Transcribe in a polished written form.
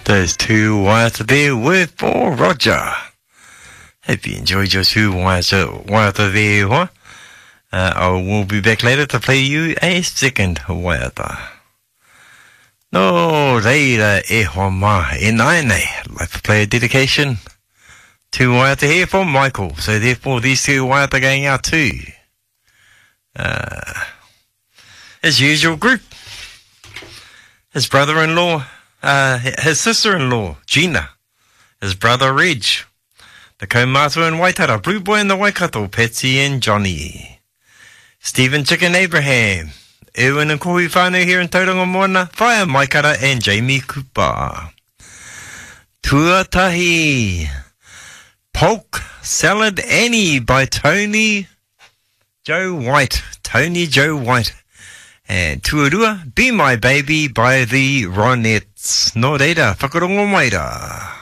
Those two wires there were for Roger. Hope you enjoyed your two wires there. Huh? I will be back later to play you a second wire. No, reira e homa e naine. I'd like to play a dedication to wires here for Michael. So therefore these two wires are going out too. His usual group. His brother-in-law, his sister-in-law, Gina. His brother, Reg. The kaumātua in Waitara, Blue Boy in the Waikato, Patsy and Johnny. Stephen Chicken Abraham. Erwin and Kohi whānau here in Tauranga Moana, Whaia Maikara and Jamie Cooper. Tuatahi. Polk Salad Annie by Tony Joe White. Tony Joe White. And Tuarua, Be My Baby by the Ronettes. Nō reira, whakarongo mai rā.